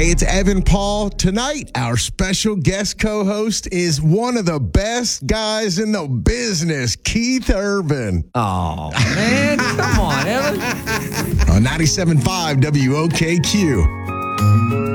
Hey, it's Evan Paul. Tonight, our special guest co-host is one of the best guys in the business, Keith Urban. Oh, man. Come on, Evan. On 97.5 WOKQ.